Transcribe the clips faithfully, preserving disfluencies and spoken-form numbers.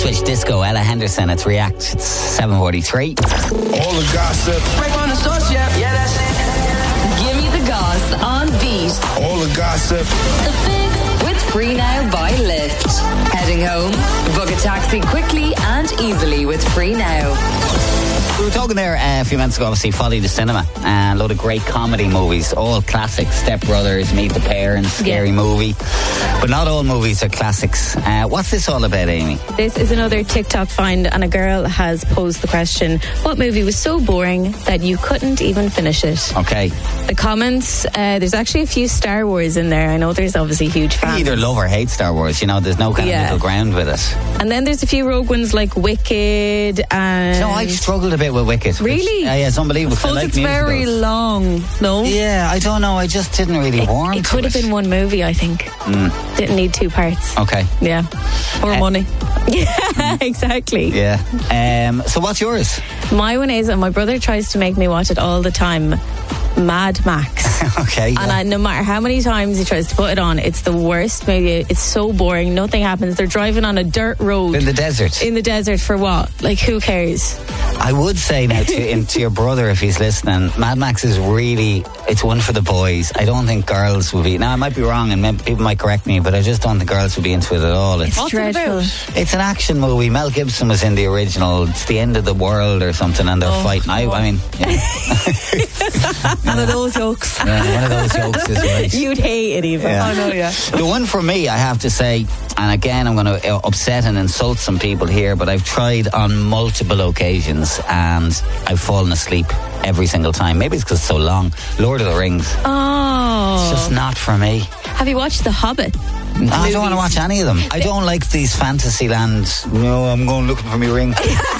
Ipswich Disco, Ella Henderson. It's React. It's seven forty-three. All the gossip. Break on the sauce, yeah, yeah, that's it. Give me the goss on beat. All the gossip. The Fix with Free Now by Lyft. Heading home? Book a taxi quickly and easily with Free Now. We were talking there uh, a few minutes ago, obviously, Folly the Cinema, and a load of great comedy movies, all classics. Step Brothers, Meet the Parents, Scary Yeah. Movie. But not all movies are classics. Uh, what's this all about, Amy? This is another TikTok find, and a girl has posed the question, what movie was so boring that you couldn't even finish it? Okay. The comments, uh, there's actually a few Star Wars in there. I know there's obviously huge You fans. either love or hate Star Wars, you know, there's no kind Yeah. of middle ground with it. And then there's a few rogue ones like Wicked and... No, I've struggled a bit with Wicked. Really? Which, uh, yeah, it's unbelievable. I suppose like it's very musicals. long, no? Yeah, I don't know. I just didn't really warm It to could have been one movie, I think. Mm. Didn't need two parts. Okay. Yeah. Or Uh, money. Yeah, exactly. Yeah. Um, so what's yours? My one is, and my brother tries to make me watch it all the time, Mad Max. Okay. And yeah. I, no matter how many times he tries to put it on, it's the worst movie. It's so boring. Nothing happens. They're driving on a dirt road. In the desert. In the desert for what? Like, who cares? I would say now to, in, to your brother, if he's listening, Mad Max is really, it's one for the boys. I don't think girls would be, now I might be wrong and maybe people might correct me, but I just don't think girls would be into it at all. It's, It's dreadful. it's an action movie. Mel Gibson was in the original. It's the end of the world or something, and they're Oh, fighting. I, I mean, yeah. One of those jokes. Yeah, one of those jokes is right. You'd hate it even. Yeah. I know, yeah. The one for me, I have to say, and again, I'm going to upset and insult some people here, but I've tried on multiple occasions and I've fallen asleep every single time. Maybe it's because it's so long. Lord of the Rings. Oh. It's just not for me. Have you watched The Hobbit? No, I don't want to watch any of them. I don't like these fantasy lands. No, I'm going looking for my ring.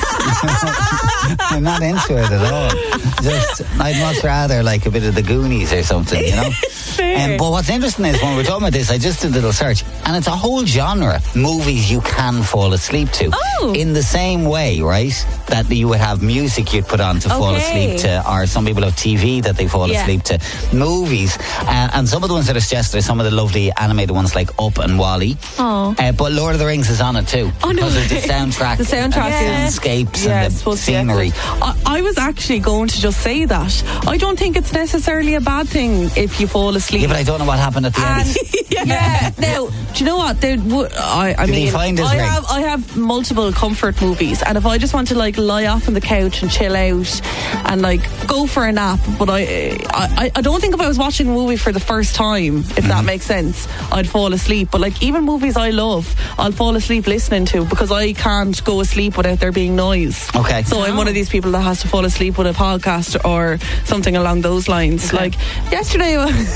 I'm not into it at all. Just, I'd much rather like a bit of the Goonies or something, you know? Um, but what's interesting is when we're talking about this, I just did a little search, and it's a whole genre, movies you can fall asleep to. Oh. In the same way, right, that you would have music you'd put on to fall Okay. asleep to, or some people have T V that they fall Yeah. asleep to. Movies, uh, and some of the ones that are suggested are some of the lovely animated ones like Up and Wall-E. Oh. Uh, but Lord of the Rings is on it too. Oh, no because of the way. soundtrack. The soundtrack and is- the landscapes Yeah, and it's the supposed to be scenery. excellent. I, I was actually going to just say that. I don't think it's necessarily a bad thing if you fall asleep. Yeah, but I don't know what happened at the And end. yeah, now do you know what? There, w- I, I Did mean, he find his I ring? have I have multiple comfort movies, and if I just want to like lie off on the couch and chill out and like go for a nap, but I I, I don't think if I was watching a movie for the first time, if Mm-hmm. that makes sense, I'd fall asleep. But like even movies I love, I'll fall asleep listening to because I can't go asleep without there being noise. Okay. So I'm one of these people that has to fall asleep with a podcast or something along those lines. Like yesterday,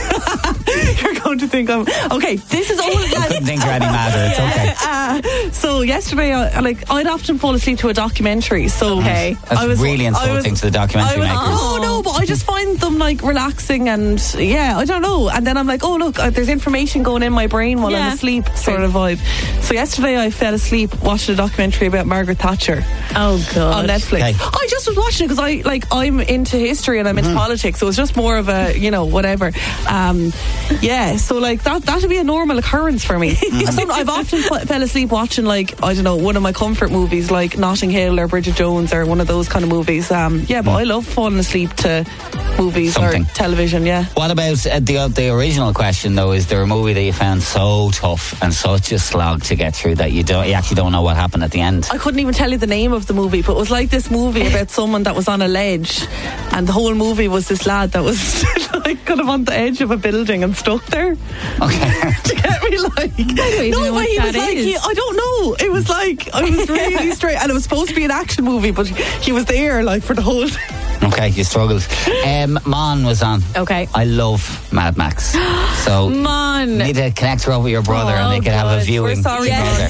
you're going to think I'm okay. This is all. I couldn't think of any matter. It's okay. Uh, so yesterday, I, like I'd often fall asleep to a documentary. So Okay. That's I was really I insulting was- to the documentary I was, makers. Oh no, but I just find them like relaxing and yeah, I don't know. And then I'm like, oh look, uh, there's information going in my brain while Yeah. I'm asleep, sort of vibe. So yesterday I fell asleep watching a documentary about Margaret Thatcher Oh, God. on Netflix. Okay. I just was watching it because I like I'm into history and I'm into politics, so it's just more of a you know whatever. Um, yeah, so like that that would be a normal occurrence for me. Some, I've often f- fell asleep watching like I don't know one of my comfort movies like Notting Hill or Bridget Jones or one of those kind of movies. Um, yeah, but I love falling asleep to movies Something. or television. Yeah. What about uh, the the original question though? Is there a movie that you found so tough and such a slog to get through that you don't you actually don't know what happened at the end? I couldn't even tell you the name of the movie, but it was like this movie about someone that was on a ledge, and the whole movie was this lad that was like kind of on the edge of a building and stuck there. Okay. To get me like, even no, know but what he was that like, is. he, I don't know. It was like I was really straight, and it was supposed to be an action movie, but he was there like for the whole thing. Okay, you struggled. Um, Mon was on. Okay. I love Mad Max. So Mon. you need to connect her up with your brother Oh, and they can have a God. viewing We're sorry, together. Mon.